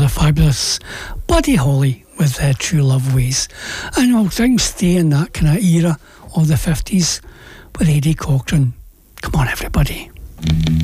fabulous Buddy Holly with True Love Ways. And I'll stay in that kind of era of the 50s with Eddie Cochran. Come on, everybody.